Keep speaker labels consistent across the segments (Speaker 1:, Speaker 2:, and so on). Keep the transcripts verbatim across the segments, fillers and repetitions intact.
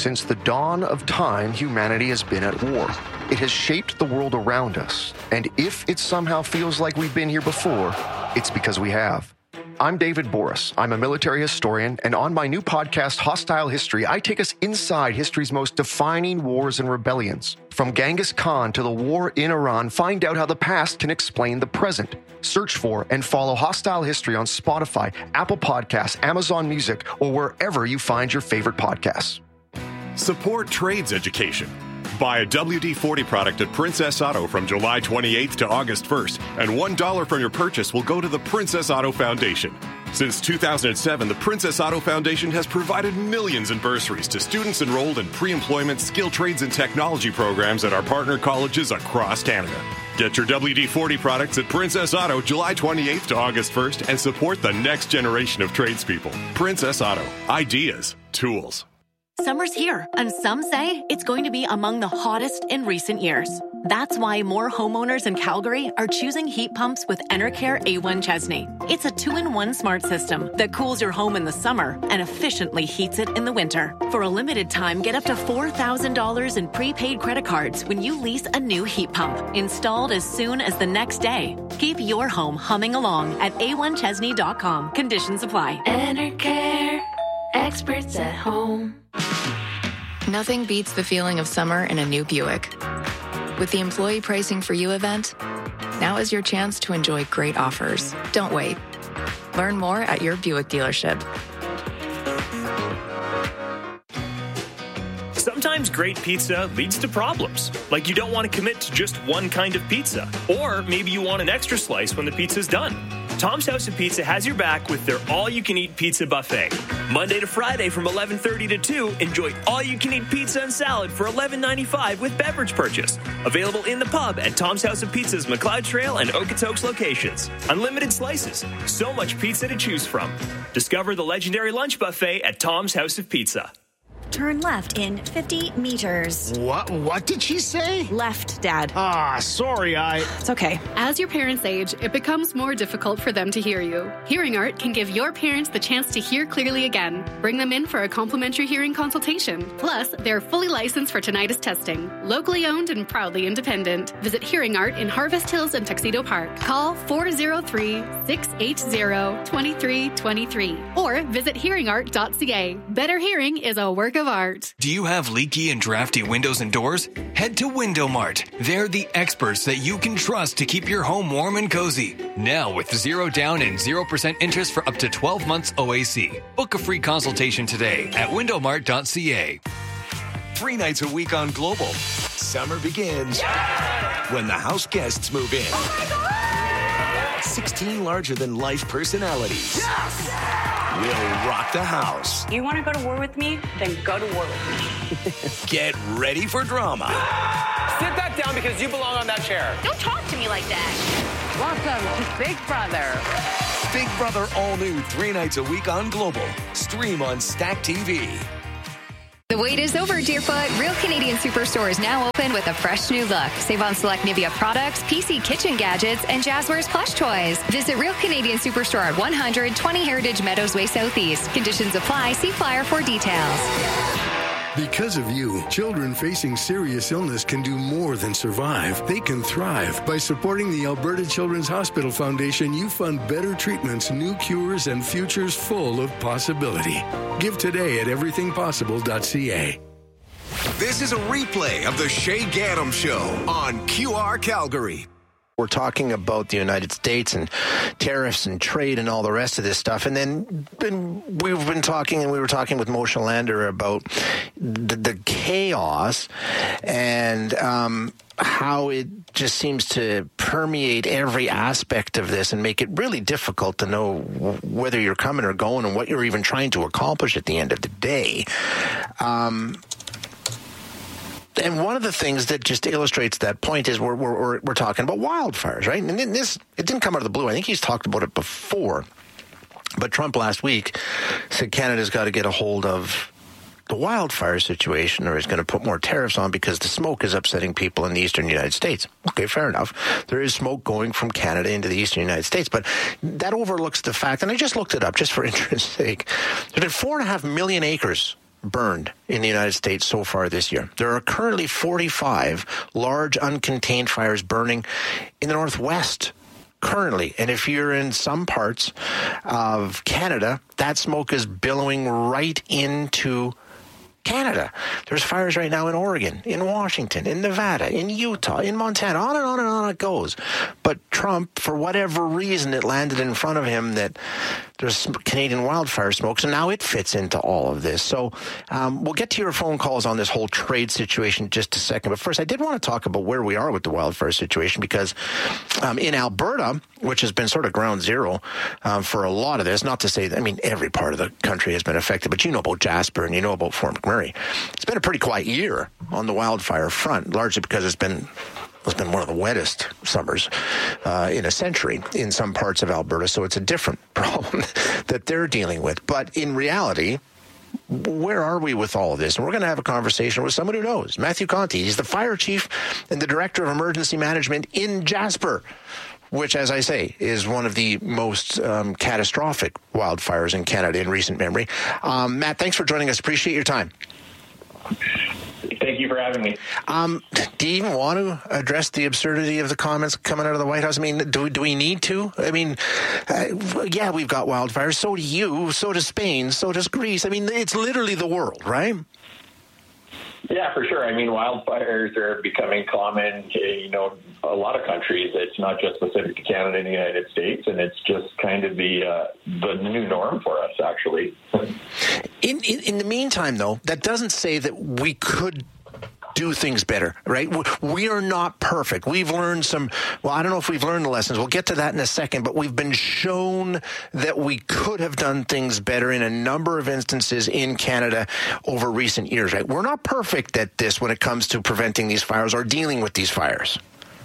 Speaker 1: Since the dawn of time, humanity has been at war. It has shaped the world around us. And if it somehow feels like we've been here before, it's because we have. I'm David Boris. I'm a military historian, and on my new podcast, Hostile History, I take us inside history's most defining wars and rebellions. From Genghis Khan to the war in Iran, find out how the past can explain the present. Search for and follow Hostile History on Spotify, Apple Podcasts, Amazon Music, or wherever you find your favorite podcasts.
Speaker 2: Support trades education. Buy a W D forty product at Princess Auto from July twenty-eighth to August first, and one dollar from your purchase will go to the Princess Auto Foundation. Since two thousand seven, the Princess Auto Foundation has provided millions in bursaries to students enrolled in pre-employment, skill trades, and technology programs at our partner colleges across Canada. Get your W D forty products at Princess Auto July twenty-eighth to August first and support the next generation of tradespeople. Princess Auto. Ideas. Tools.
Speaker 3: Summer's here, and some say it's going to be among the hottest in recent years. That's why more homeowners in Calgary are choosing heat pumps with Enercare A one Chesney. It's a two-in-one smart system that cools your home in the summer and efficiently heats it in the winter. For a limited time, get up to four thousand dollars in prepaid credit cards when you lease a new heat pump, installed as soon as the next day. Keep your home humming along at A one Chesney dot com. Conditions apply.
Speaker 4: Enercare, experts at home.
Speaker 5: Nothing beats the feeling of summer in a new Buick. With the Employee Pricing for You event, now is your chance to enjoy great offers. Don't wait. Learn more at your Buick dealership.
Speaker 6: Sometimes great pizza leads to problems, like you don't want to commit to just one kind of pizza, or maybe you want an extra slice when the pizza's done. Tom's House of Pizza has your back with their all-you-can-eat pizza buffet. Monday to Friday from eleven thirty to two, enjoy all-you-can-eat pizza and salad for eleven ninety-five with beverage purchase. Available in the pub at Tom's House of Pizza's McLeod Trail and Okotoks locations. Unlimited slices. So much pizza to choose from. Discover the legendary lunch buffet at Tom's House of Pizza.
Speaker 7: Turn left in fifty meters.
Speaker 8: What? What did she say?
Speaker 7: Left, Dad.
Speaker 8: Ah, sorry, I...
Speaker 7: It's okay.
Speaker 9: As your parents age, it becomes more difficult for them to hear you. Hearing Art can give your parents the chance to hear clearly again. Bring them in for a complimentary hearing consultation. Plus, they're fully licensed for tinnitus testing. Locally owned and proudly independent. Visit Hearing Art in Harvest Hills and Tuxedo Park. Call four oh three, six eight zero, two three two three or visit hearing art dot c a. Better hearing is a work of art.
Speaker 10: Do you have leaky and drafty windows and doors? Head to Window Mart. They're the experts that you can trust to keep your home warm and cozy. Now with zero down and zero percent interest for up to twelve months O A C. Book a free consultation today at window mart dot c a.
Speaker 11: Three nights a week on Global. Summer begins yeah! when the house guests move in.
Speaker 4: Oh my God!
Speaker 11: sixteen larger-than-life personalities. Yes! We'll rock the house.
Speaker 12: You want to go to war with me? Then go to war with me.
Speaker 11: Get ready for drama.
Speaker 13: Sit that down because you belong on that chair.
Speaker 12: Don't talk to me like that.
Speaker 14: Welcome to Big Brother.
Speaker 11: Big Brother all new three nights a week on Global. Stream on Stack T V.
Speaker 15: The wait is over, Deerfoot. Real Canadian Superstore is now open with a fresh new look. Save on select Nivea products, P C kitchen gadgets, and Jazzwares plush toys. Visit Real Canadian Superstore at one hundred twenty Heritage Meadows Way Southeast. Conditions apply. See flyer for details.
Speaker 16: Because of you, children facing serious illness can do more than survive. They can thrive. By supporting the Alberta Children's Hospital Foundation, you fund better treatments, new cures, and futures full of possibility. Give today at everything possible dot c a.
Speaker 11: This is a replay of the Shay Gaddam Show on Q R Calgary.
Speaker 17: We're talking about the United States and tariffs and trade and all the rest of this stuff. And then been, we've been talking, and we were talking with Moshe Lander about the, the chaos and um, how it just seems to permeate every aspect of this and make it really difficult to know whether you're coming or going and what you're even trying to accomplish at the end of the day. Um And one of the things that just illustrates that point is we're, we're, we're talking about wildfires, right? And this, it didn't come out of the blue. I think he's talked about it before. But Trump last week said Canada's got to get a hold of the wildfire situation or he's going to put more tariffs on because the smoke is upsetting people in the eastern United States. Okay, fair enough. There is smoke going from Canada into the eastern United States, but that overlooks the fact, and I just looked it up just for interest's sake, there's been four and a half million acres burned in the United States so far this year. There are currently forty-five large uncontained fires burning in the Northwest currently. And if you're in some parts of Canada, that smoke is billowing right into Canada. There's fires right now in Oregon, in Washington, in Nevada, in Utah, in Montana, on and on and on it goes. But Trump, for whatever reason, it landed in front of him that there's Canadian wildfire smoke, so now it fits into all of this. So um, we'll get to your phone calls on this whole trade situation in just a second. But first, I did want to talk about where we are with the wildfire situation, because um, in Alberta, which has been sort of ground zero um, for a lot of this, not to say that, I mean, every part of the country has been affected, but you know about Jasper and you know about Fort McMurray. It's been a pretty quiet year on the wildfire front, largely because it's been It's been one of the wettest summers uh, in a century in some parts of Alberta, so it's a different problem that they're dealing with. But in reality, where are we with all of this? And we're going to have a conversation with someone who knows. Matthew Conti, he's the fire chief and the director of emergency management in Jasper, which, as I say, is one of the most um, catastrophic wildfires in Canada in recent memory. Um, Matt, thanks for joining us. Appreciate your time.
Speaker 18: Thank you for having me.
Speaker 17: Um, do you even want to address the absurdity of the comments coming out of the White House? I mean, do, do we need to? I mean, uh, yeah, we've got wildfires. So do you. So does Spain. So does Greece. I mean, it's literally the world, right?
Speaker 18: Yeah, for sure. I mean, wildfires are becoming common, you know, a lot of countries. It's not just specific to Canada and the United States, and it's just kind of the uh, the new norm for us, actually.
Speaker 17: In, in in the meantime, though, that doesn't say that we could do things better, right? We are not perfect. We've learned some, well, I don't know if we've learned the lessons. We'll get to that in a second, but we've been shown that we could have done things better in a number of instances in Canada over recent years, right? We're not perfect at this when it comes to preventing these fires or dealing with these fires.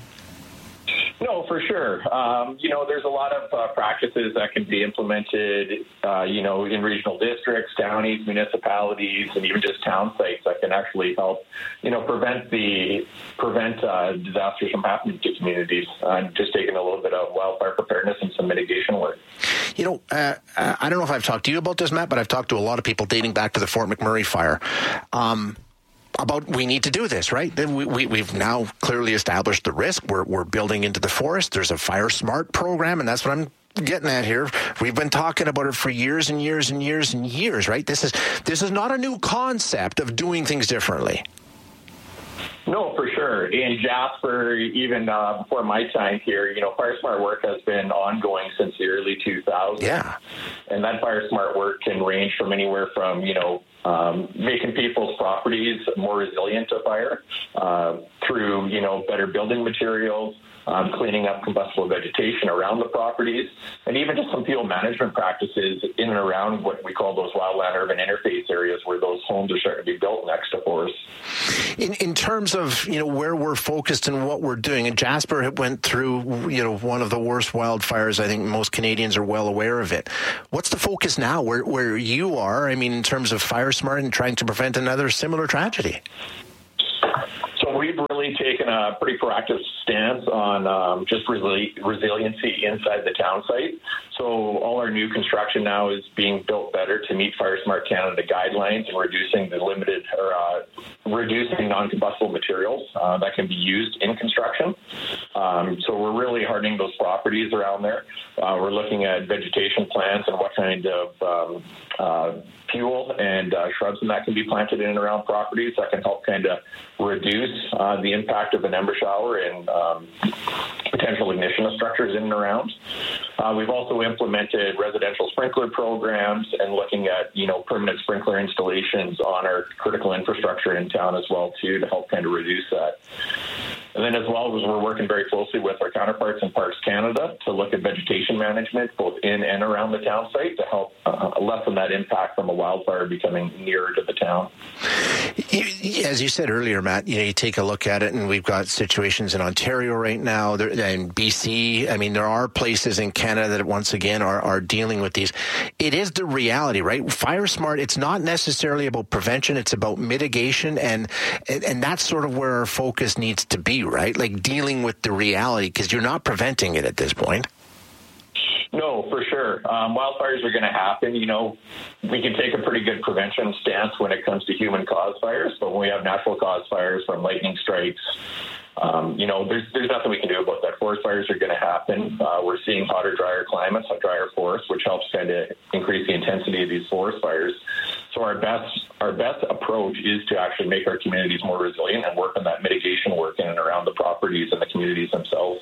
Speaker 18: No, for sure. Um, you know, there's a lot of uh, practices that can be implemented, uh, you know, in regional districts, counties, municipalities, and even just town sites that can actually help, you know, prevent the prevent uh, disasters from happening to communities. I'm just taking a little bit of wildfire preparedness and some mitigation work.
Speaker 17: You know, uh, I don't know if I've talked to you about this, Matt, but I've talked to a lot of people dating back to the Fort McMurray fire. Um, about we need to do this, right? Then we, we, we've now clearly established the risk. We're, we're building into the forest. There's a Fire Smart program, and that's what I'm getting at here. We've been talking about it for years and years and years and years, right? This is this is not a new concept of doing things differently.
Speaker 18: No, for sure. In Jasper, even uh, before my time here, you know, Fire Smart work has been ongoing since the early two thousands.
Speaker 17: Yeah.
Speaker 18: And that Fire Smart work can range from anywhere from, you know, um, making people's properties more resilient to fire uh, through, you know, better building materials, Um, cleaning up combustible vegetation around the properties, and even just some fuel management practices in and around what we call those wildland-urban interface areas where those homes are starting to be built next to forests.
Speaker 17: In, in terms of, you know, where we're focused and what we're doing, and Jasper went through, you know, one of the worst wildfires. I think most Canadians are well aware of it. What's the focus now where, where you are, I mean, in terms of Fire Smart and trying to prevent another similar tragedy?
Speaker 18: So we've really taken a pretty proactive stance on um, just resili- resiliency inside the town site. So all our new construction now is being built better to meet Fire Smart Canada guidelines and reducing the limited or uh, reducing non-combustible materials uh, that can be used in construction. Um, so we're really hardening those properties around there. Uh, we're looking at vegetation plants and what kind of um, uh, fuel and uh, shrubs and that can be planted in and around properties that can help kind of reduce uh, the impact of an ember shower and um, potential ignition of structures in and around. Uh, we've also implemented residential sprinkler programs and looking at, you know, permanent sprinkler installations on our critical infrastructure in town as well, too, to help kind of reduce that. And then as well as we're working very closely with our counterparts in Parks Canada to look at vegetation management both in and around the town site to help uh, lessen that impact from a wildfire becoming nearer to the town.
Speaker 17: As you said earlier, Matt, you know, you take a look at it, and we've got situations in Ontario right now, and B C. I mean, there are places in Canada that once again are, are dealing with these. It is the reality, right? Fire Smart, it's not necessarily about prevention, it's about mitigation, and and that's sort of where our focus needs to be, right? Like dealing with the reality, because you're not preventing it at this point.
Speaker 18: No, for sure. sure. Um, wildfires are going to happen. You know, we can take a pretty good prevention stance when it comes to human-caused fires, but when we have natural-caused fires from lightning strikes, Um, you know, there's there's nothing we can do about that. Forest fires are going to happen. Uh, we're seeing hotter, drier climates, a drier forest, which helps kind of increase the intensity of these forest fires. So our best our best approach is to actually make our communities more resilient and work on that mitigation work in and around the properties and the communities themselves.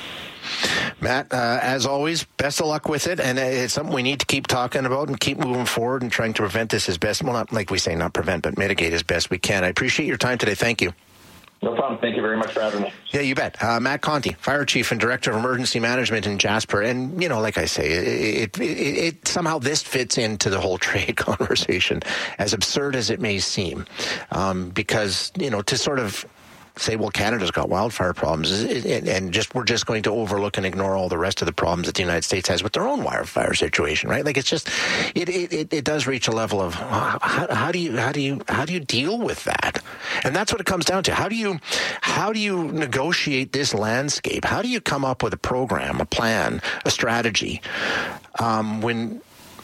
Speaker 17: Matt, uh, as always, best of luck with it, and it's something we need to keep talking about and keep moving forward and trying to prevent this as best, well, not like we say, not prevent, but mitigate as best we can. I appreciate your time today. Thank you.
Speaker 18: No problem. Thank you very much for having me.
Speaker 17: Yeah, you bet. Uh, Matt Conti, Fire Chief and Director of Emergency Management in Jasper. And, you know, like I say, it, it, it, it somehow this fits into the whole trade conversation, as absurd as it may seem. Um, because, you know, to sort of say, well, Canada's got wildfire problems, and just we're just going to overlook and ignore all the rest of the problems that the United States has with their own wildfire situation, right? Like, it's just, it it, it does reach a level of how, how do you how do you how do you deal with that? And that's what it comes down to. How do you how do you negotiate this landscape? How do you come up with a program, a plan, a strategy um, when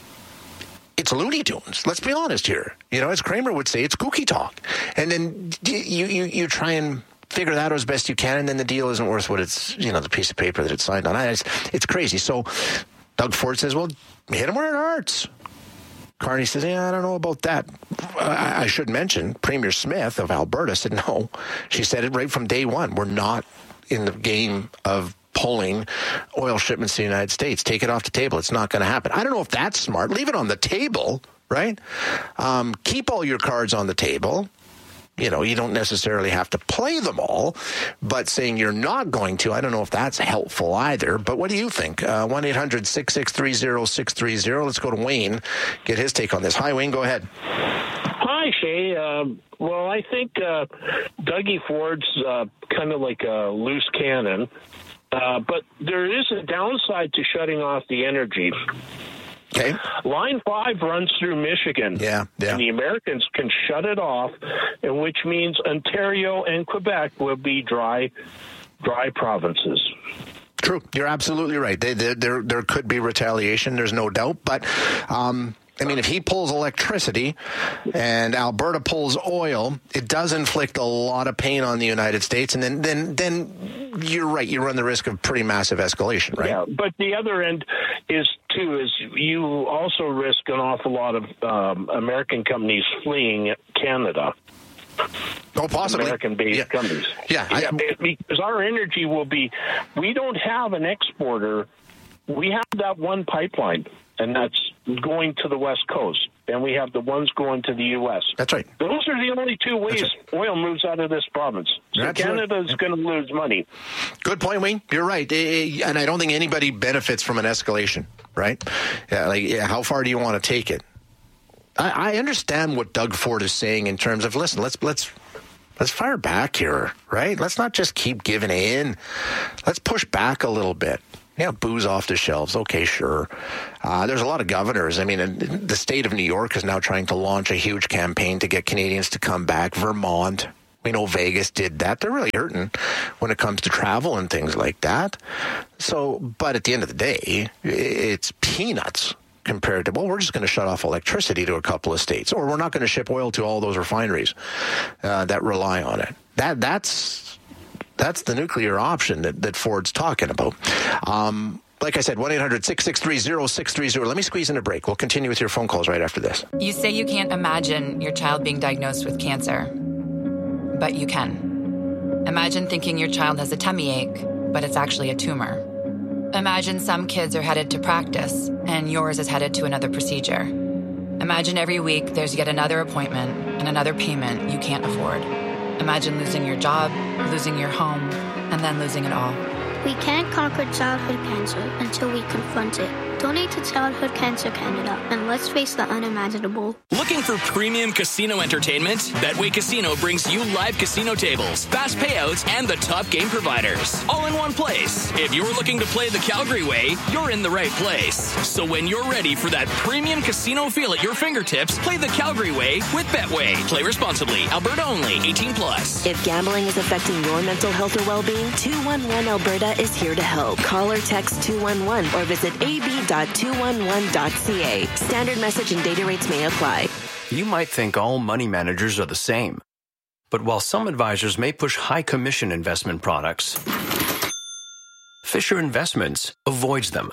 Speaker 17: it's Looney Tunes? Let's be honest here. You know, as Kramer would say, it's kooky talk. And then you, you, you try and figure that out as best you can, and then the deal isn't worth what it's, you know, the piece of paper that it's signed on. It's, it's crazy. So Doug Ford says, well, hit him where it hurts. Carney says, yeah, I don't know about that. I, I should mention, Premier Smith of Alberta said no. She said it right from day one. We're not in the game of pulling oil shipments to the United States. Take it off the table. It's not going to happen. I don't know if that's smart. Leave it on the table, right? Um, keep all your cards on the table. You know, you don't necessarily have to play them all, but saying you're not going to, I don't know if that's helpful either. But what do you think? Uh, one eight hundred six six three zero six three zero. Let's go to Wayne, get his take on this. Hi, Wayne. Go ahead.
Speaker 19: Hi, Shay. Um, well, I think uh, Dougie Ford's uh, kind of like a loose cannon. Uh, but there is a downside to shutting off the energy.
Speaker 17: Okay.
Speaker 19: Line five runs through Michigan.
Speaker 17: Yeah, yeah.
Speaker 19: And the Americans can shut it off, and which means Ontario and Quebec will be dry, dry provinces.
Speaker 17: True. You're absolutely right. They, they, there, there could be retaliation. There's no doubt. But, um, I mean, if he pulls electricity and Alberta pulls oil, it does inflict a lot of pain on the United States. And then, then, then you're right. You run the risk of pretty massive escalation, right?
Speaker 19: Yeah, but the other end is, too, is you also risk an awful lot of um, American companies fleeing Canada.
Speaker 17: Oh, possibly.
Speaker 19: American-based
Speaker 17: yeah.
Speaker 19: companies.
Speaker 17: Yeah. I,
Speaker 19: yeah. Because our energy will be, we don't have an exporter. We have that one pipeline, and that's going to the West Coast, and we have the ones going to the U S.
Speaker 17: That's right.
Speaker 19: Those are the only two ways right. oil moves out of this province. So Canada is going to lose money.
Speaker 17: Good point, Wayne. You're right. And I don't think anybody benefits from an escalation, right? Yeah, like, how far do you want to take it? I, I understand what Doug Ford is saying in terms of, listen, let's let's let's fire back here, right? Let's not just keep giving in. Let's push back a little bit. Yeah, booze off the shelves. Okay, sure. Uh, there's a lot of governors. I mean, the state of New York is now trying to launch a huge campaign to get Canadians to come back. Vermont, we know Vegas did that. They're really hurting when it comes to travel and things like that. So, but at the end of the day, it's peanuts compared to, well, we're just going to shut off electricity to a couple of states, or we're not going to ship oil to all those refineries uh, that rely on it. That That's... That's the nuclear option that, that Ford's talking about. Um, like I said, one eight hundred six six three zero six three zero. Let me squeeze in a break. We'll continue with your phone calls right after this.
Speaker 20: You say you can't imagine your child being diagnosed with cancer, but you can. Imagine thinking your child has a tummy ache, but it's actually a tumor. Imagine some kids are headed to practice, and yours is headed to another procedure. Imagine every week there's yet another appointment and another payment you can't afford. Imagine losing your job, losing your home, and then losing it all.
Speaker 21: We can't conquer childhood cancer until we confront it. Donate to Childhood Cancer Canada, and let's face the unimaginable.
Speaker 22: Looking for premium casino entertainment? Betway Casino brings you live casino tables, fast payouts, and the top game providers, all in one place. If you're looking to play the Calgary way, you're in the right place. So when you're ready for that premium casino feel at your fingertips, play the Calgary way with Betway. Play responsibly. Alberta only. eighteen plus.
Speaker 23: If gambling is affecting your mental health or well-being, two one one Alberta is here to help. Call or text two one one or visit a b dot dot two one one dot c a. Standard message and data rates may apply.
Speaker 1: You might think all money managers are the same. But while some advisors may push high commission investment products, Fisher Investments avoids them.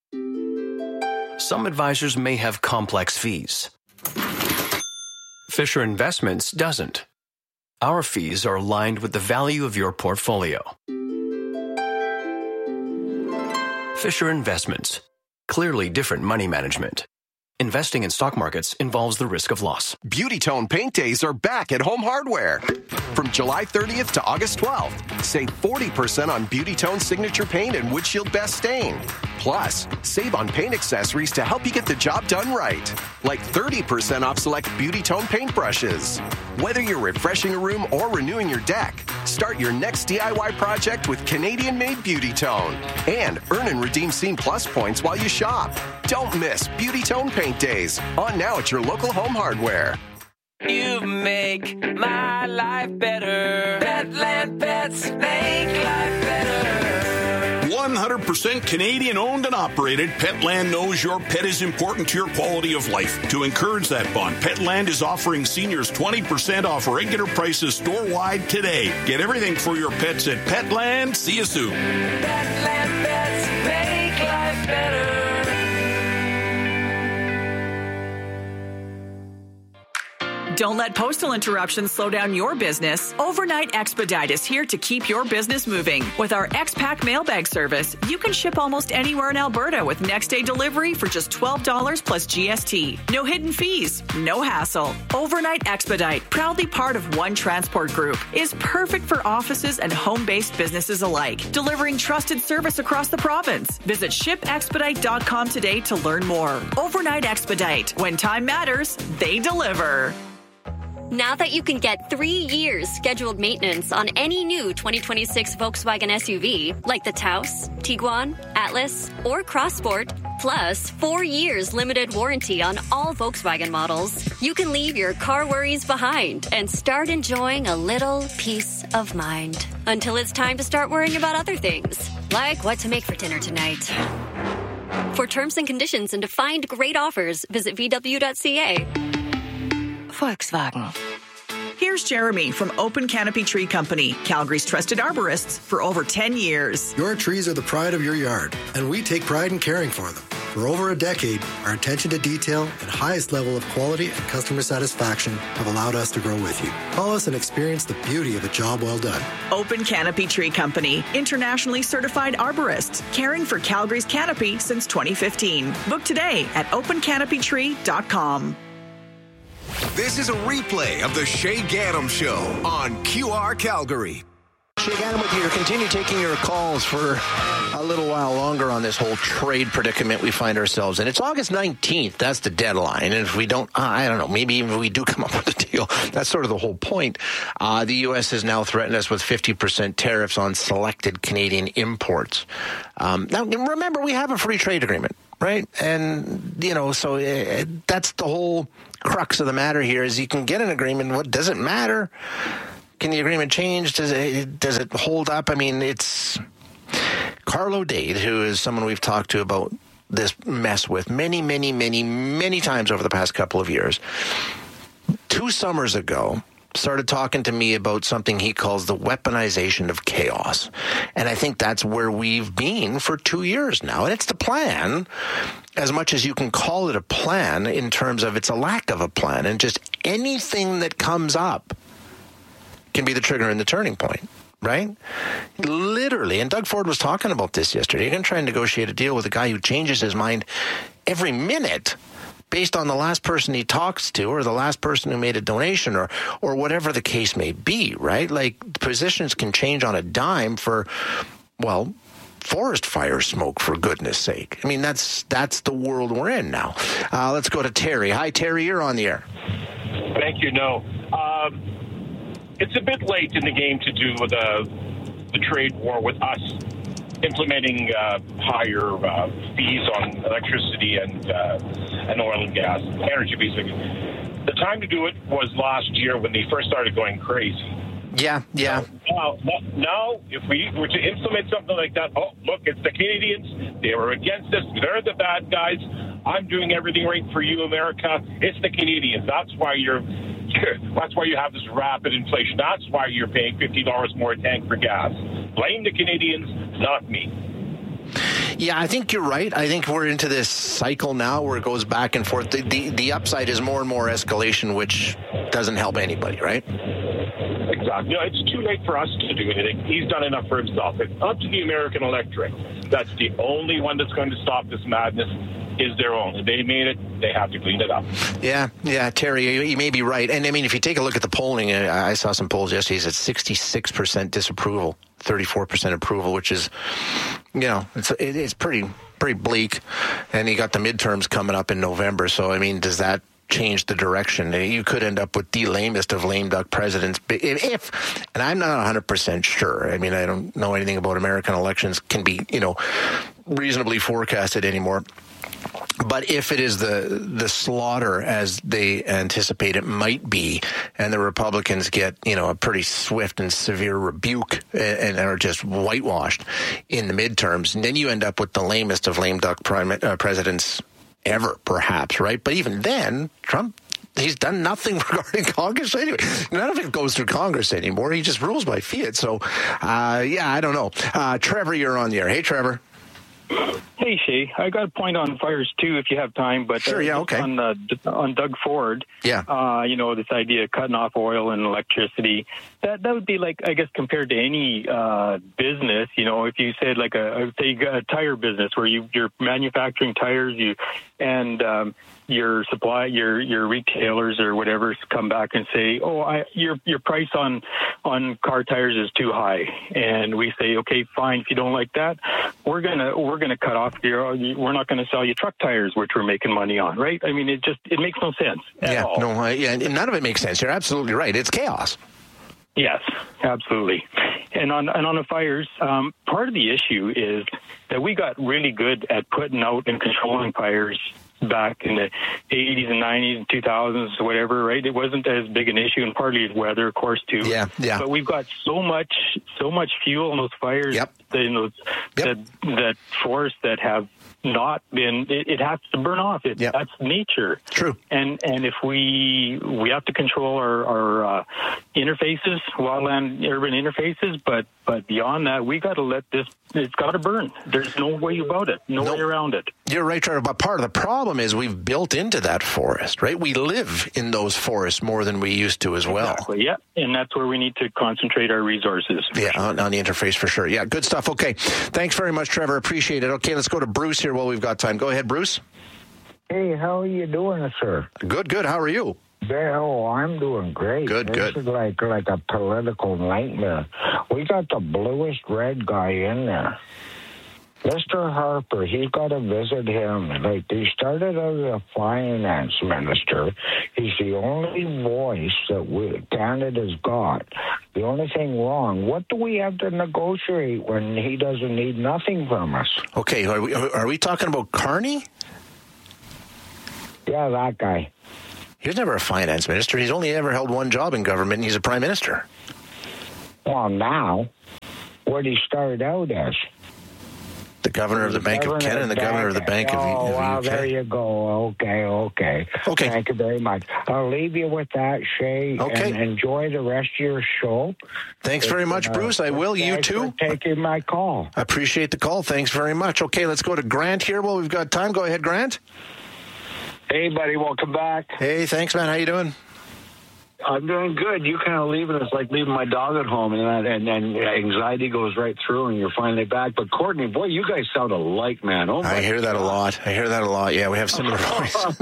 Speaker 1: Some advisors may have complex fees. Fisher Investments doesn't. Our fees are aligned with the value of your portfolio. Fisher Investments. Clearly different money management. Investing in stock markets involves the risk of loss.
Speaker 2: Beauty Tone Paint Days are back at Home Hardware. From July thirtieth to August twelfth, save forty percent on Beauty Tone Signature Paint and Windshield Best Stain. Plus, save on paint accessories to help you get the job done right. Like thirty percent off select Beauty Tone paint brushes. Whether you're refreshing a room or renewing your deck, start your next D I Y project with Canadian-made Beauty Tone. And earn and redeem Scene Plus points while you shop. Don't miss Beauty Tone Paint Days. On now at your local Home Hardware.
Speaker 3: You make my life better. Petland Pets make life better.
Speaker 8: one hundred percent Canadian owned and operated, Petland knows your pet is important to your quality of life. To encourage that bond, Petland is offering seniors twenty percent off regular prices store-wide today. Get everything for your pets at Petland. See you soon.
Speaker 3: Petland Pets make life better.
Speaker 24: Don't let postal interruptions slow down your business. Overnight Expedite is here to keep your business moving. With our X-Pack mailbag service, you can ship almost anywhere in Alberta with next-day delivery for just twelve dollars plus G S T. No hidden fees, no hassle. Overnight Expedite, proudly part of One Transport Group, is perfect for offices and home-based businesses alike, delivering trusted service across the province. Visit ship expedite dot com today to learn more. Overnight Expedite. When time matters, they deliver.
Speaker 25: Now that you can get three years scheduled maintenance on any new twenty twenty-six Volkswagen S U V, like the Taos, Tiguan, Atlas, or Crossport, plus four years limited warranty on all Volkswagen models, you can leave your car worries behind and start enjoying a little peace of mind. Until it's time to start worrying about other things, like what to make for dinner tonight. For terms and conditions and to find great offers, visit v w dot c a.
Speaker 24: Volkswagen. Here's Jeremy from Open Canopy Tree Company, Calgary's trusted arborists for over ten years.
Speaker 26: Your trees are the pride of your yard, and we take pride in caring for them. For over a decade, our attention to detail and highest level of quality and customer satisfaction have allowed us to grow with you. Call us and experience the beauty of a job well done.
Speaker 24: Open Canopy Tree Company, internationally certified arborists, caring for Calgary's canopy since twenty fifteen. Book today at open canopy tree dot com.
Speaker 11: This is a replay of the Shay Gaddam Show on Q R Calgary.
Speaker 17: Shay Gaddam with you. Continue taking your calls for a little while longer on this whole trade predicament we find ourselves in. It's August nineteenth. That's the deadline. And if we don't, uh, I don't know, maybe even if we do come up with a deal, that's sort of the whole point. Uh, the U S has now threatened us with fifty percent tariffs on selected Canadian imports. Um, now, remember, we have a free trade agreement, right? And, you know, so uh, that's the whole crux of the matter here is you can get an agreement. What does it matter? Can the agreement change? Does it, does it hold up? I mean, it's Carlo Dade, who is someone we've talked to about this mess with many, many, many, many times over the past couple of years. Two summers ago, started talking to me about something he calls the weaponization of chaos. And I think that's where we've been for two years now. And it's the plan, as much as you can call it a plan in terms of it's a lack of a plan. And just anything that comes up can be the trigger and the turning point, right? Literally. And Doug Ford was talking about this yesterday. You're going to try and negotiate a deal with a guy who changes his mind every minute based on the last person he talks to or the last person who made a donation or or whatever the case may be, right? Like, positions can change on a dime for, well, forest fire smoke, for goodness sake. I mean, that's that's the world we're in now. Uh, let's go to Terry. Hi, Terry. You're on the air.
Speaker 19: Thank you. No. Um, it's a bit late in the game to do the, the trade war with us implementing uh, higher uh, fees on electricity and uh, and oil and gas, energy basically. The time to do it was last year when they first started going crazy.
Speaker 17: Yeah, yeah.
Speaker 19: So
Speaker 4: Now, now, if we were to implement something like that, oh, look, it's the Canadians. They were against us. They're the bad guys. I'm doing everything right for you, America. It's the Canadians. That's why you're. That's why you have this rapid inflation. That's why you're paying fifty dollars more a tank for gas. Blame the Canadians, not me.
Speaker 17: Yeah, I think you're right. I think we're into this cycle now where it goes back and forth. The, the, the upside is more and more escalation, which doesn't help anybody, right?
Speaker 4: Exactly. No, it's too late for us to do anything. He's done enough for himself. It's up to the American electorate. That's the only one that's going to stop this madness. Is their own. If they made it, they have to clean it up.
Speaker 17: Yeah, yeah, Terry, you, you may be right. And I mean, if you take a look at the polling, I, I saw some polls yesterday, it's at sixty-six percent disapproval, thirty-four percent approval, which is, you know, it's it, it's pretty pretty bleak. And you got the midterms coming up in November. So, I mean, does that change the direction? You could end up with the lamest of lame duck presidents. If, and I'm not one hundred percent sure. I mean, I don't know anything about American elections can be, you know, reasonably forecasted anymore. But if it is the the slaughter as they anticipate it might be, and the Republicans get, you know, a pretty swift and severe rebuke and, and are just whitewashed in the midterms, and then you end up with the lamest of lame duck prime, uh, presidents ever, perhaps, right? But even then, Trump, he's done nothing regarding Congress anyway. None of it goes through Congress anymore. He just rules by fiat. So, uh, yeah, I don't know. Uh, Trevor, you're on the air. Hey, Trevor.
Speaker 5: Hey, Shay, I got a point on fires too, if you have time. But
Speaker 17: sure, yeah, okay.
Speaker 5: On uh, on Doug Ford,
Speaker 17: yeah,
Speaker 5: uh, you know, this idea of cutting off oil and electricity. That that would be like, I guess, compared to any uh, business. You know, if you said like a say you got a tire business where you you're manufacturing tires, you and um, your supply your your retailers or whatever come back and say, oh, I, your your price on on car tires is too high, and we say, okay, fine, if you don't like that, we're gonna we're gonna cut off your we're not gonna sell you truck tires, which we're making money on, right? I mean, it just it makes no sense at
Speaker 17: yeah,
Speaker 5: all.
Speaker 17: no, I, yeah, and none of it makes sense. You're absolutely right. It's chaos.
Speaker 5: Yes, absolutely. And on and on the fires, um, part of the issue is that we got really good at putting out and controlling fires back in the eighties and nineties and two thousands, whatever, right? It wasn't as big an issue, and partly it's weather, of course, too.
Speaker 17: Yeah, yeah.
Speaker 5: But we've got so much, so much fuel in those fires,
Speaker 17: yep.
Speaker 5: in those
Speaker 17: yep.
Speaker 5: that that forests that have not been. It, it has to burn off. It,
Speaker 17: yep.
Speaker 5: That's nature.
Speaker 17: True.
Speaker 5: And and if we we have to control our our uh, interfaces, wildland urban interfaces, but but beyond that, we got to let this. It's got to burn. There's no way about it. No, no way around it.
Speaker 17: You're right, Trevor. But part of the problem is we've built into that forest, right? We live in those forests more than we used to as well.
Speaker 5: Exactly, yeah. And that's where we need to concentrate our resources.
Speaker 17: Yeah, sure. on, on the interface for sure. Yeah, good stuff. Okay. Thanks very much, Trevor. Appreciate it. Okay, let's go to Bruce here while we've got time. Go ahead, Bruce.
Speaker 6: Hey, how are you doing, sir?
Speaker 17: Good, good. How are you?
Speaker 6: Oh, I'm doing great.
Speaker 17: Good,
Speaker 6: this
Speaker 17: good.
Speaker 6: This is like, like a political nightmare. We got the bluest red guy in there. Mister Harper, he's got to visit him. Like, he started as a finance minister. He's the only voice that we, Canada's got. The only thing wrong, what do we have to negotiate when he doesn't need nothing from us?
Speaker 17: Okay, are we, are we talking about Carney?
Speaker 6: Yeah, that guy.
Speaker 17: He was never a finance minister. He's only ever held one job in government, and he's a prime minister.
Speaker 6: Well, now, what he started out as?
Speaker 17: The governor of the, the Bank of Canada and the governor of the Bank
Speaker 6: oh,
Speaker 17: of, of
Speaker 6: well,
Speaker 17: U K.
Speaker 6: There you go. Okay, okay.
Speaker 17: Okay.
Speaker 6: Thank you very much. I'll leave you with that, Shay.
Speaker 17: Okay.
Speaker 6: And enjoy the rest of your show.
Speaker 17: Thanks very much, uh, Bruce. I will. You too.
Speaker 6: For taking my call.
Speaker 17: I appreciate the call. Thanks very much. Okay, let's go to Grant here. Well, we've got time. Go ahead, Grant.
Speaker 7: Hey, buddy. Welcome back.
Speaker 17: Hey, thanks, man. How you doing?
Speaker 7: I'm doing good. You kind of leaving us like leaving my dog at home, and and, and anxiety goes right through, and you're finally back. But Courtney, boy, you guys sound alike, man. Oh, my
Speaker 17: I hear that a lot. I hear that a lot. Yeah, we have similar voices.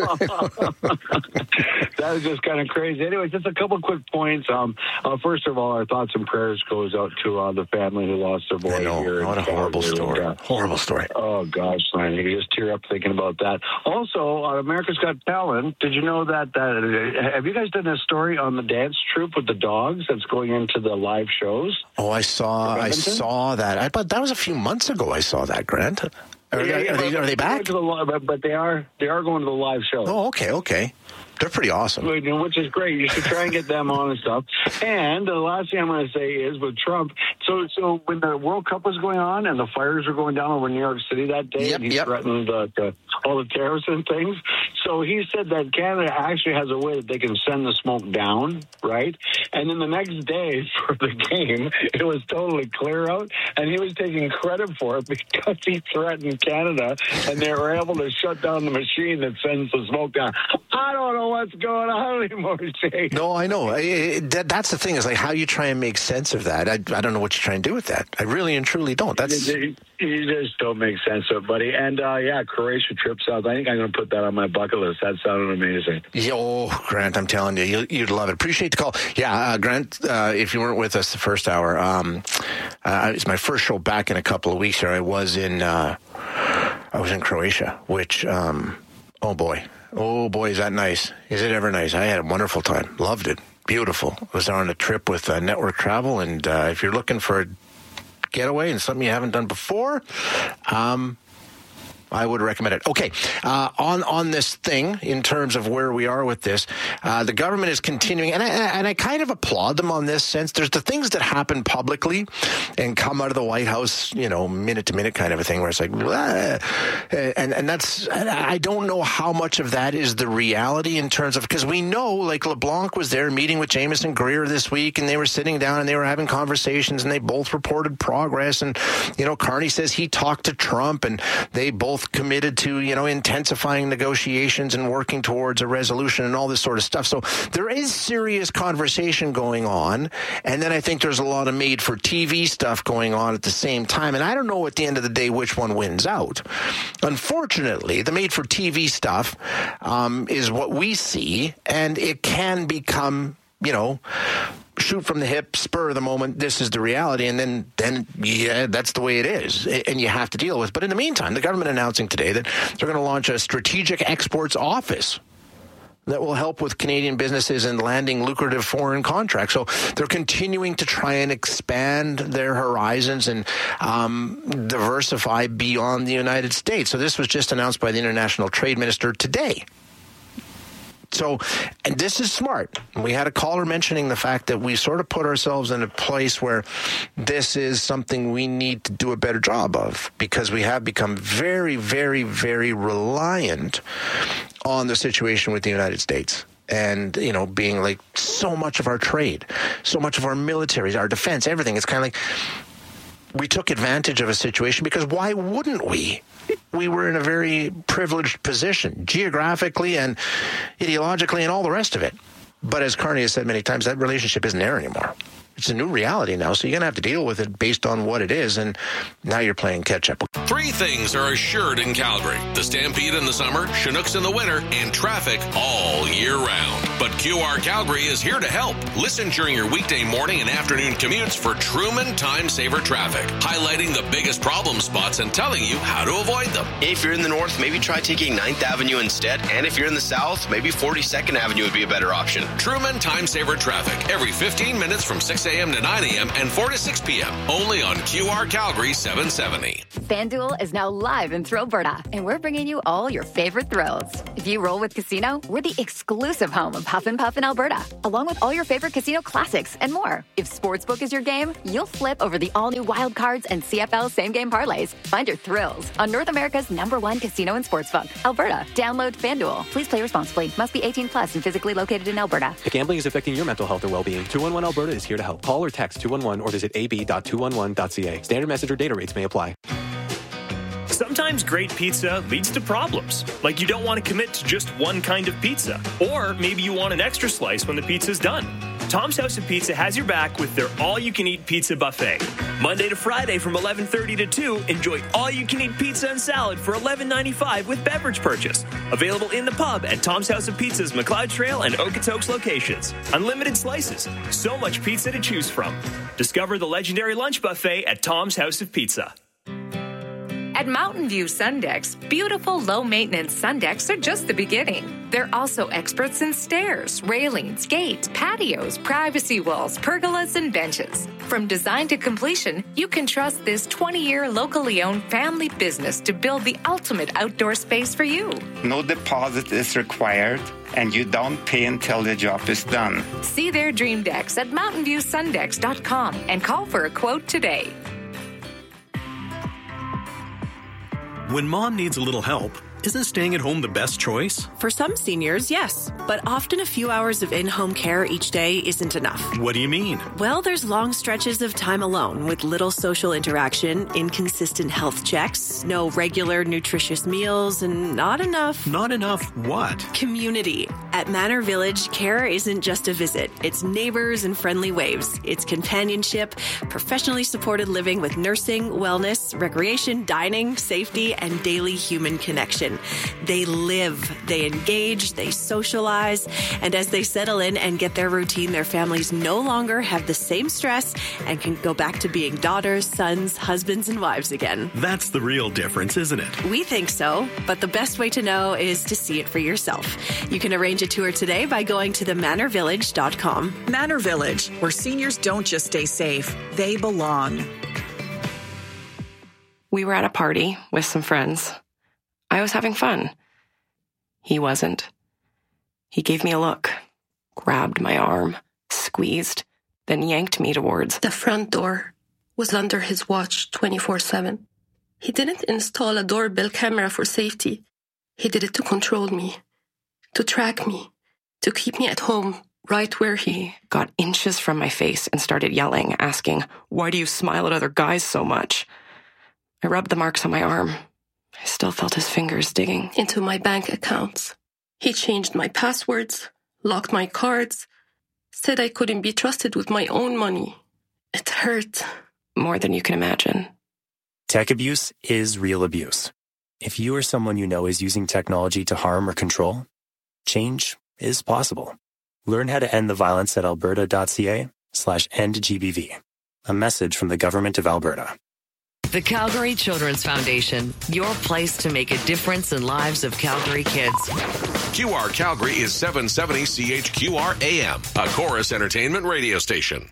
Speaker 7: That was just kind of crazy. Anyway, just a couple quick points. Um, uh, first of all, our thoughts and prayers goes out to uh, the family who lost their boy
Speaker 17: I know.
Speaker 7: here.
Speaker 17: What a horrible story. Uh, horrible story.
Speaker 7: Oh gosh, man, you just tear up thinking about that. Also, on America's Got Talent, did you know that? that have you guys done a story on the dance troupe with the dogs that's going into the live shows?
Speaker 17: Oh, I saw. I saw that. I but that was a few months ago. I saw that, Grant. Are,
Speaker 7: yeah, yeah,
Speaker 17: are, they, are they back?
Speaker 7: The, but, but they are. They are going to the live show.
Speaker 17: Oh, okay, okay. They're pretty awesome.
Speaker 7: Which is great. You should try and get them on and stuff. And the last thing I'm going to say is with Trump, so so when the World Cup was going on and the fires were going down over New York City that day,
Speaker 17: yep,
Speaker 7: and he
Speaker 17: yep.
Speaker 7: threatened uh, to, all the terrorists and things, so he said that Canada actually has a way that they can send the smoke down, right? And then the next day for the game, it was totally clear out, and he was taking credit for it because he threatened Canada, and they were able to shut down the machine that sends the smoke down. I don't know what's going on anymore, Shay.
Speaker 17: No, I know. I, that, that's the thing, is like how you try and make sense of that. I, I don't know what you try and do with that. I really and truly don't. That's
Speaker 7: You, you just don't make sense of it, buddy. And, uh, yeah, Croatia trip south. I think I'm going to put that on my bucket list. That sounded amazing.
Speaker 17: Yo, Grant, I'm telling you, you you'd love it. Appreciate the call. Yeah, uh, Grant, uh, if you weren't with us the first hour, um, uh, it's my first show back in a couple of weeks here. I was in, uh, I was in Croatia, which, um, oh boy. Oh, boy, is that nice. Is it ever nice? I had a wonderful time. Loved it. Beautiful. I was on a trip with uh, Network Travel, and uh, if you're looking for a getaway and something you haven't done before, um, I would recommend it. Okay, uh, on on this thing, in terms of where we are with this, uh, the government is continuing, and I, and I kind of applaud them on this sense. There's the things that happen publicly and come out of the White House, you know, minute to minute kind of a thing, where it's like, blah, and and that's, I don't know how much of that is the reality in terms of, because we know, like, LeBlanc was there meeting with Jameson Greer this week, and they were sitting down and they were having conversations, and they both reported progress, and, you know, Carney says he talked to Trump, and they both committed to, you know, intensifying negotiations and working towards a resolution and all this sort of stuff. So there is serious conversation going on. And then I think there's a lot of made for T V stuff going on at the same time. And I don't know at the end of the day which one wins out. Unfortunately, the made for T V stuff um, is what we see, and it can become, you know, shoot from the hip, spur of the moment, this is the reality, and then, then yeah, that's the way it is, and you have to deal with. But in the meantime, the government announcing today that they're going to launch a strategic exports office that will help with Canadian businesses in landing lucrative foreign contracts. So they're continuing to try and expand their horizons and um, diversify beyond the United States. So this was just announced by the International Trade Minister today. So, and this is smart. We had a caller mentioning the fact that we sort of put ourselves in a place where this is something we need to do a better job of, because we have become very, very, very reliant on the situation with the United States. And, you know, being like so much of our trade, so much of our military, our defense, everything. It's kind of like we took advantage of a situation, because why wouldn't we? We were in a very privileged position, geographically and ideologically and all the rest of it. But as Carney has said many times, that relationship isn't there anymore. It's a new reality now, so you're going to have to deal with it based on what it is, and now you're playing catch-up.
Speaker 9: Three things are assured in Calgary: the Stampede in the summer, Chinooks in the winter, and traffic all year round. But Q R Calgary is here to help. Listen during your weekday morning and afternoon commutes for Truman Time Saver Traffic, highlighting the biggest problem spots and telling you how to avoid them.
Speaker 10: If you're in the north, maybe try taking ninth Avenue instead. And if you're in the south, maybe forty-second Avenue would be a better option.
Speaker 9: Truman Time Saver Traffic, every fifteen minutes from six a.m. to nine a.m. and four to six p.m. Only on Q R Calgary seven seventy.
Speaker 12: FanDuel is now live in Thrillberta, and we're bringing you all your favorite thrills. If you roll with Casino, we're the exclusive home of Huff and Puff in Alberta, along with all your favorite casino classics and more. If Sportsbook is your game, you'll flip over the all-new Wild Cards and C F L same-game parlays. Find your thrills on North America's number one casino and sportsbook, Alberta. Download FanDuel. Please play responsibly. Must be eighteen plus and physically located in Alberta.
Speaker 13: If gambling is affecting your mental health or well-being, two one one Alberta is here to help. Call or text two one one or visit a b dot two one one dot c a. Standard message or data rates may apply.
Speaker 14: Sometimes great pizza leads to problems, like you don't want to commit to just one kind of pizza, or maybe you want an extra slice when the pizza's done. Tom's House of Pizza has your back with their all-you-can-eat pizza buffet. Monday to Friday from eleven thirty to two, enjoy all-you-can-eat pizza and salad for eleven ninety-five with beverage purchase. Available in the pub at Tom's House of Pizza's McLeod Trail and Okotoks locations. Unlimited slices, so much pizza to choose from. Discover the legendary lunch buffet at Tom's House of Pizza.
Speaker 15: At Mountain View Sundex, beautiful low-maintenance Sundecks are just the beginning. They're also experts in stairs, railings, gates, patios, privacy walls, pergolas, and benches. From design to completion, you can trust this twenty-year locally owned family business to build the ultimate outdoor space for you.
Speaker 16: No deposit is required, and you don't pay until the job is done.
Speaker 15: See their dream decks at mountain view sundex dot com and call for a quote today.
Speaker 18: When mom needs a little help, isn't staying at home the best choice?
Speaker 23: For some seniors, yes. But often a few hours of in-home care each day isn't enough.
Speaker 18: What do you mean?
Speaker 23: Well, there's long stretches of time alone with little social interaction, inconsistent health checks, no regular nutritious meals, and not enough...
Speaker 18: Not enough what?
Speaker 23: Community. At Manor Village, care isn't just a visit. It's neighbors and friendly waves. It's companionship, professionally supported living with nursing, wellness, recreation, dining, safety, and daily human connection. They live, they engage, they socialize, and as they settle in and get their routine, their families no longer have the same stress and can go back to being daughters, sons, husbands, and wives again.
Speaker 18: That's the real difference, isn't it?
Speaker 23: We think so, but the best way to know is to see it for yourself. You can arrange a tour today by going to the manor village dot com.
Speaker 24: Manor Village, where seniors don't just stay safe, they belong.
Speaker 20: We were at a party with some friends. I was having fun. He wasn't. He gave me a look, grabbed my arm, squeezed, then yanked me towards
Speaker 21: the front door. Was under his watch twenty-four seven. He didn't install a doorbell camera for safety. He did it to control me, to track me, to keep me at home, right where he
Speaker 20: got inches from my face and started yelling, asking, "Why do you smile at other guys so much?" I rubbed the marks on my arm. I still felt his fingers digging
Speaker 21: into my bank accounts. He changed my passwords, locked my cards, said I couldn't be trusted with my own money. It hurt.
Speaker 20: More than you can imagine.
Speaker 22: Tech abuse is real abuse. If you or someone you know is using technology to harm or control, change is possible. Learn how to end the violence at alberta.ca slash end GBV. A message from the Government of Alberta.
Speaker 27: The Calgary Children's Foundation, your place to make a difference in lives of Calgary kids.
Speaker 9: Q R Calgary is seven seventy C H Q R A M, a Chorus Entertainment radio station.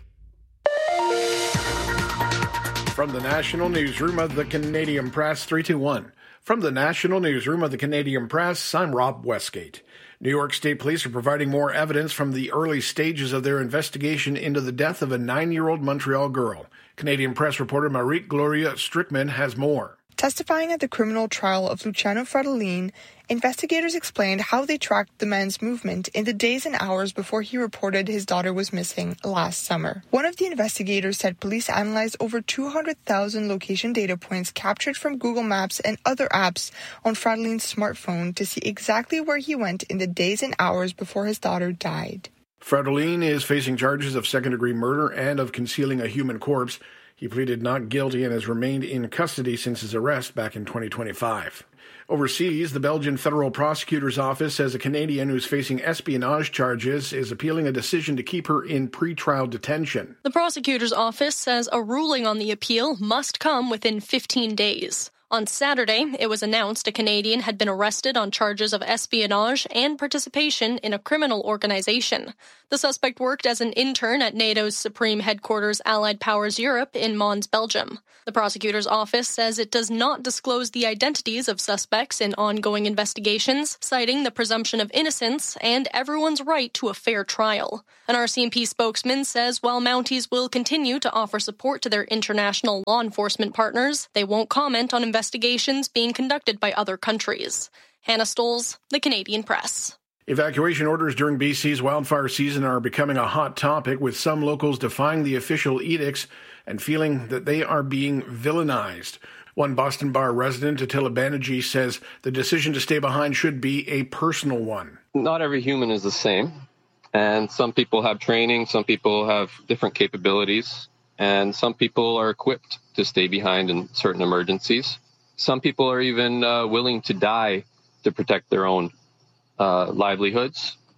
Speaker 28: From the National Newsroom of the Canadian Press, three two one. From the National Newsroom of the Canadian Press, I'm Rob Westgate. New York State Police are providing more evidence from the early stages of their investigation into the death of a nine-year-old Montreal girl. Canadian Press reporter Marie-Gloria Strickman has more.
Speaker 29: Testifying at the criminal trial of Luciano Fratellin, investigators explained how they tracked the man's movement in the days and hours before he reported his daughter was missing last summer. One of the investigators said police analyzed over two hundred thousand location data points captured from Google Maps and other apps on Fratellin's smartphone to see exactly where he went in the days and hours before his daughter died.
Speaker 28: Fratellin is facing charges of second-degree murder and of concealing a human corpse. He pleaded not guilty and has remained in custody since his arrest back in twenty twenty-five. Overseas, the Belgian Federal Prosecutor's Office says a Canadian who's facing espionage charges is appealing a decision to keep her in pretrial detention.
Speaker 30: The prosecutor's office says a ruling on the appeal must come within fifteen days. On Saturday, it was announced a Canadian had been arrested on charges of espionage and participation in a criminal organization. The suspect worked as an intern at NATO's Supreme Headquarters Allied Powers Europe in Mons, Belgium. The prosecutor's office says it does not disclose the identities of suspects in ongoing investigations, citing the presumption of innocence and everyone's right to a fair trial. An R C M P spokesman says while Mounties will continue to offer support to their international law enforcement partners, they won't comment on investigations being conducted by other countries. Hannah Stoles, The Canadian Press.
Speaker 28: Evacuation orders during B C's wildfire season are becoming a hot topic, with some locals defying the official edicts and feeling that they are being villainized. One Boston Bar resident, Attila Banerjee, says the decision to stay behind should be a personal one.
Speaker 31: Not every human is the same, and some people have training, some people have different capabilities, and some people are equipped to stay behind in certain emergencies. Some people are even uh, willing to die to protect their own uh, livelihoods.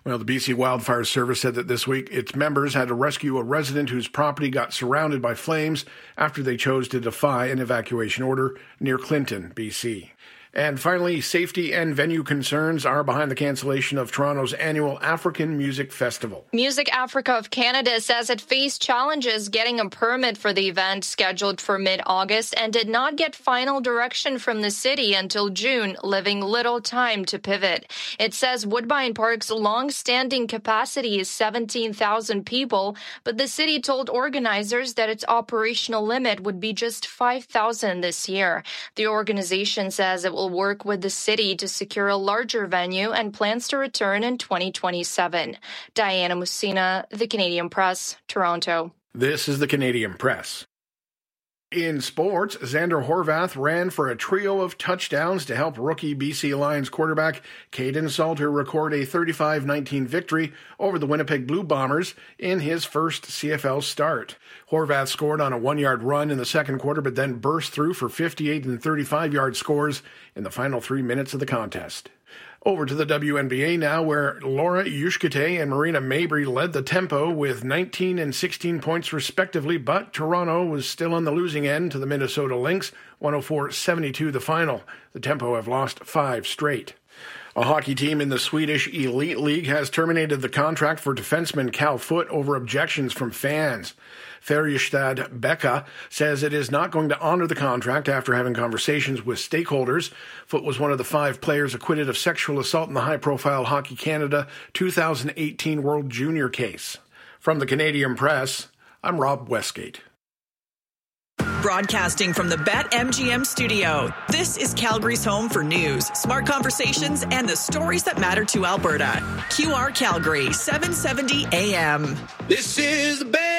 Speaker 28: Well, the B C Wildfire Service said that this week its members had to rescue a resident whose property got surrounded by flames after they chose to defy an evacuation order near Clinton, B C. And finally, safety and venue concerns are behind the cancellation of Toronto's annual African Music Festival.
Speaker 1: Music Africa of Canada says it faced challenges getting a permit for the event scheduled for mid-August and did not get final direction from the city until June, leaving little time to pivot. It says Woodbine Park's long-standing capacity is seventeen thousand people, but the city told organizers that its operational limit would be just five thousand this year. The organization says it will work with the city to secure a larger venue and plans to return in twenty twenty-seven. Diana Musina, The Canadian Press, Toronto.
Speaker 28: This is The Canadian Press. In sports, Xander Horvath ran for a trio of touchdowns to help rookie B C Lions quarterback Caden Salter record a thirty-five nineteen victory over the Winnipeg Blue Bombers in his first C F L start. Horvath scored on a one-yard run in the second quarter, but then burst through for fifty-eight and thirty-five-yard scores in the final three minutes of the contest. Over to the W N B A now, where Laura Yushkate and Marina Mabrey led the tempo with nineteen and sixteen points respectively, but Toronto was still on the losing end to the Minnesota Lynx, one oh four seventy-two the final. The tempo have lost five straight. A hockey team in the Swedish Elite League has terminated the contract for defenseman Cal Foote over objections from fans. Färjestad Becka says it is not going to honor the contract after having conversations with stakeholders. Foote was one of the five players acquitted of sexual assault in the high-profile Hockey Canada two thousand eighteen World Junior case. From the Canadian Press, I'm Rob Westgate.
Speaker 24: Broadcasting from the BetMGM studio, this is Calgary's home for news, smart conversations, and the stories that matter to Alberta. Q R Calgary, seven seventy A M.
Speaker 2: This is the best.